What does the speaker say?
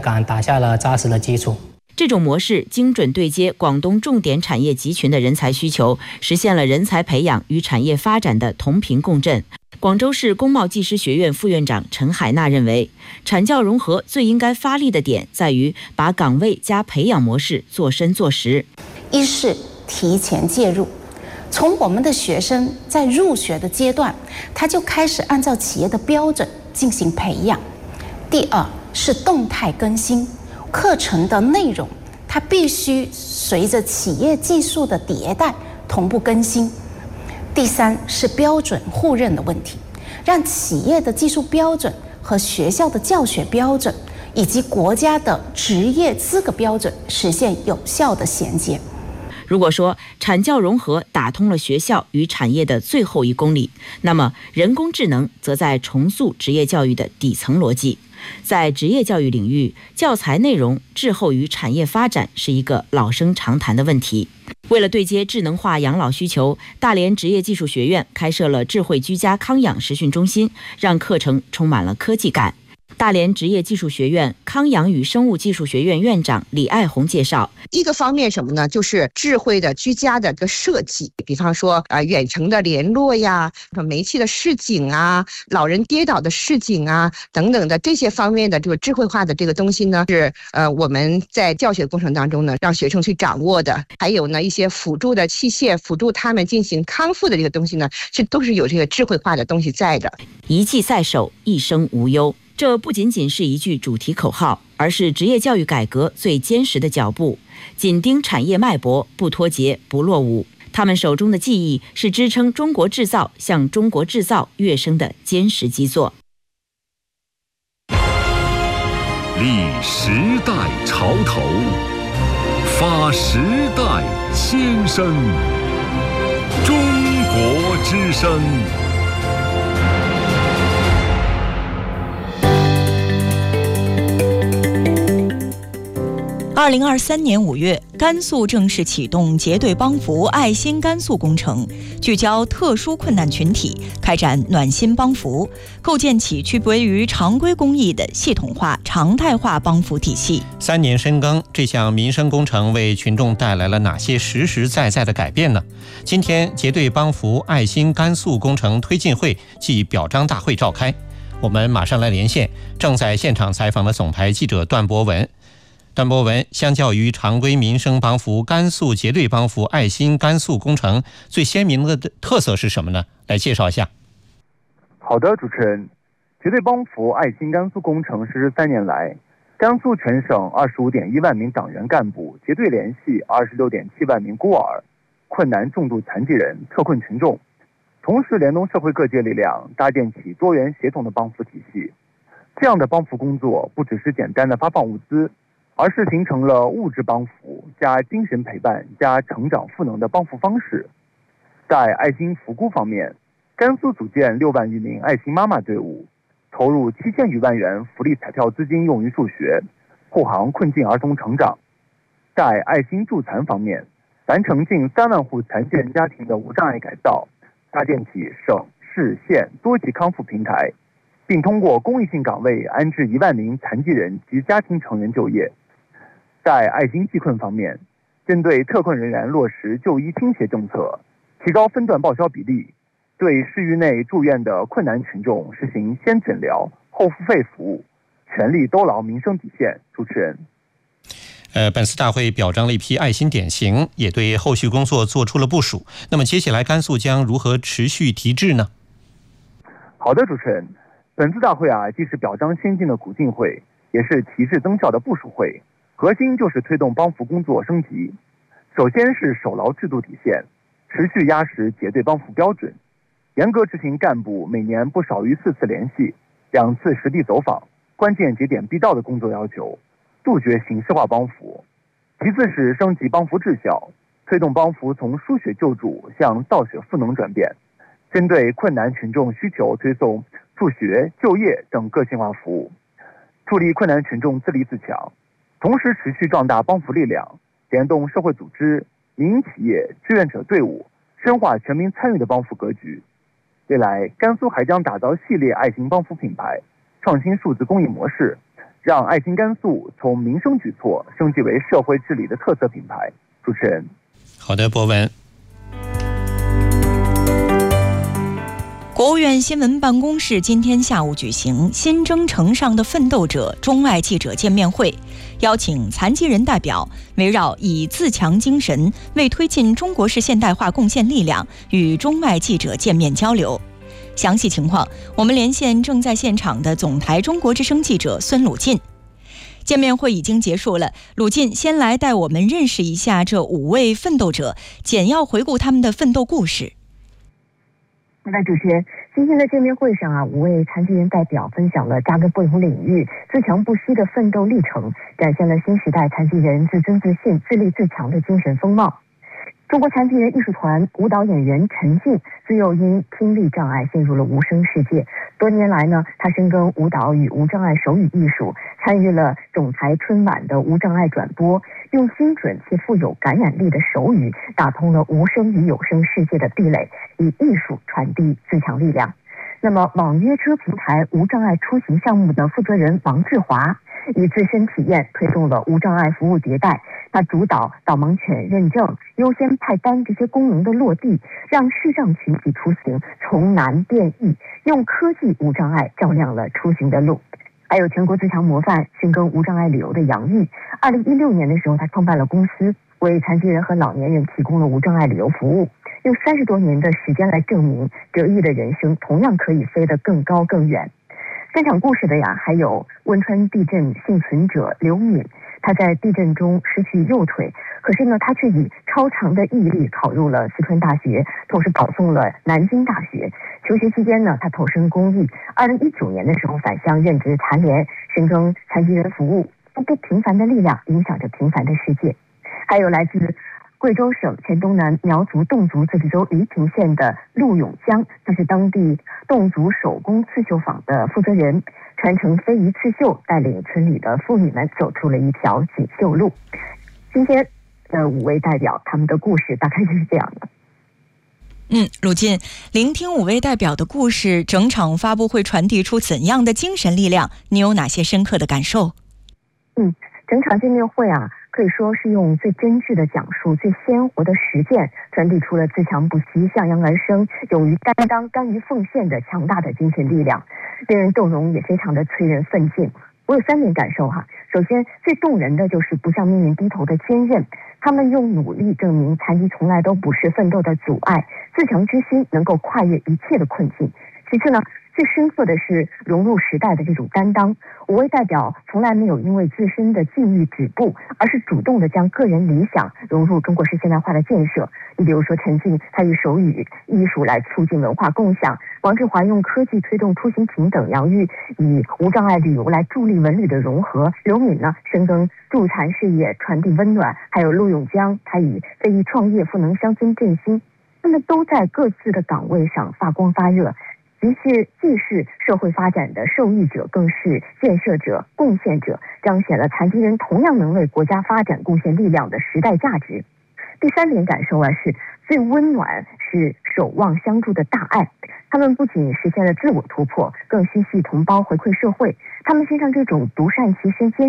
港打下了扎实的基础。 这种模式精准对接广东重点产业集群的人才需求，实现了人才培养与产业发展的同频共振。广州市工贸技师学院副院长陈海娜认为，产教融合最应该发力的点在于把岗位加培养模式做深做实。 一是提前介入，从我们的学生在入学的阶段，他就开始按照企业的标准进行培养。第二是动态更新，课程的内容它必须随着企业技术的迭代同步更新。第三是标准互认的问题，让企业的技术标准和学校的教学标准以及国家的职业资格标准实现有效的衔接。 如果说产教融合打通了学校与产业的最后1公里，那么人工智能则在重塑职业教育的底层逻辑。在职业教育领域，教材内容滞后于产业发展是一个老生常谈的问题。为了对接智能化养老需求，大连职业技术学院开设了智慧居家康养实训中心，让课程充满了科技感。大连职业技术学院康养与生物技术学院院长李爱红介绍， 一个方面什么呢？就是智慧的居家的这个设计，比方说远程的联络呀，煤气的示警啊，老人跌倒的示警啊等等的这些方面的这个智慧化的这个东西呢，是我们在教学过程当中呢让学生去掌握的。还有呢一些辅助的器械，辅助他们进行康复的这个东西呢，都是有这个智慧化的东西在的。 一技在手，一生无忧。这不仅仅是一句主题口号，而是职业教育改革最坚实的脚步，紧盯产业脉搏，不脱节，不落伍。他们手中的技艺是支撑中国制造向中国制造跃升的坚实基座。 立时代潮头，发时代先声，中国之声。 2023年5月，甘肃正式启动结对帮扶爱心甘肃工程，聚焦特殊困难群体，开展暖心帮扶，构建起区别于常规公益的系统化、常态化帮扶体系。 3年深耕，这项民生工程为群众带来了哪些实实在在的改变呢？今天，结对帮扶爱心甘肃工程推进会暨表彰大会召开，我们马上来连线正在现场采访的总台记者段博文。段博文，相较于常规民生帮扶，甘肃结对帮扶爱心甘肃工程最鲜明的特色是什么呢？来介绍一下。 好的，主持人，结对帮扶爱心甘肃工程实施3年来，甘肃全省25.1万名党员干部结对联系26.7万名孤儿、困难重度残疾人、特困群众，同时联动社会各界力量，搭建起多元协同的帮扶体系。这样的帮扶工作不只是简单的发放物资，而是形成了物质帮扶加精神陪伴加成长赋能的帮扶方式。在爱心扶孤方面，甘肃组建6万余名爱心妈妈队伍，投入7000余万元福利彩票资金用于助学，护航困境儿童成长。在爱心助残方面，完成近3万户残疾人家庭的无障碍改造，搭建起省市县多级康复平台，并通过公益性岗位安置1万名残疾人及家庭成员就业。在爱心济困方面，针对特困人员落实就医倾斜政策，提高分段报销比例，对市域内住院的困难群众实行先诊疗后付费服务，全力兜牢民生底线。主持人。 本次大会表彰了一批爱心典型，也对后续工作做出了部署。那么接下来甘肃将如何持续提质呢？ 好的，主持人，本次大会既是表彰先进的鼓劲会，也是提质增效的部署会。核心就是推动帮扶工作升级。首先是守牢制度底线，持续压实结对帮扶标准，严格执行干部每年不少于4次联系、2次实地走访、关键节点必到的工作要求，杜绝形式化帮扶。其次是升级帮扶治效，推动帮扶从输血救助向造血赋能转变，针对困难群众需求推送助学、就业等个性化服务，助力困难群众自立自强。同时持续壮大帮扶力量，联动社会组织、民营企业、志愿者队伍，深化全民参与的帮扶格局。未来，甘肃还将打造系列爱心帮扶品牌，创新数字公益模式， 让爱心甘肃从民生举措升级为社会治理的特色品牌。主持人。 好的，博文。 国务院新闻办公室今天下午举行新征程上的奋斗者中外记者见面会，邀请残疾人代表围绕以自强精神为推进中国式现代化贡献力量，与中外记者见面交流。详细情况，我们连线正在现场的总台中国之声记者孙鲁进。见面会已经结束了，鲁进先来带我们认识一下这5位奋斗者，简要回顾他们的奋斗故事。 那主持人，今天的见面会上5位残疾人代表分享了扎根不同领域、自强不息的奋斗历程，展现了新时代残疾人自尊自信、自立自强的精神风貌。中国残疾人艺术团舞蹈演员陈静自幼因听力障碍陷入了无声世界，多年来呢，他深耕舞蹈与无障碍手语艺术，参与了总台春晚的无障碍转播，用精准且富有感染力的手语打通了无声与有声世界的壁垒，以艺术传递自强力量。那么网约车平台无障碍出行项目的负责人王志华以自身体验推动了无障碍服务迭代，他主导导盲犬认证、优先派单这些功能的落地，让视障群体出行从难变易，用科技无障碍照亮了出行的路。还有全国自强模范、深耕无障碍旅游的杨玉，2016年的时候，他创办了公司，为残疾人和老年人提供了无障碍旅游服务，用30多年的时间来证明折翼的人生同样可以飞得更高更远。分享故事的还有汶川地震幸存者刘敏，他在地震中失去右腿，可是呢，他却以超长的毅力考入了四川大学，同时保送了南京大学。求学期间呢，他投身公益。2019年的时候返乡任职残联，深耕残疾人服务，用不平凡的力量影响着平凡的世界。还有来自贵州省黔东南苗族侗族自治州黎平县的陆永江，他是当地侗族手工刺绣坊的负责人，传承非遗刺绣，带领村里的妇女们走出了一条锦绣路。今天的5位代表，他们的故事大概就是这样的。 鲁进，聆听5位代表的故事，整场发布会传递出怎样的精神力量？你有哪些深刻的感受？ 整场见面会可以说是用最真挚的讲述、最鲜活的实践，传递出了自强不息、向阳而生、勇于担当、甘于奉献的强大的精神力量，令人动容，也非常的催人奋进。我有3点感受首先，最动人的就是不向命运低头的坚韧，他们用努力证明残疾从来都不是奋斗的阻碍，自强之心能够跨越一切的困境。其次呢，最深刻的是融入时代的这种担当。5位代表从来没有因为自身的境遇止步，而是主动地将个人理想融入中国式现代化的建设。你比如说陈静，他以手语艺术来促进文化共享；王志华用科技推动出行平等；杨玉以无障碍旅游来助力文旅的融合；刘敏呢，深耕助残事业，传递温暖；还有陆永江，他以非遗创业赋能乡村振兴。他们都在各自的岗位上发光发热，既是社会发展的受益者，更是建设者、贡献者，彰显了残疾人同样能为国家发展贡献力量的时代价值。第3点感受是最温暖，是守望相助的大爱。他们不仅实现了自我突破，更心系同胞，回馈社会。他们身上这种独善其身、坚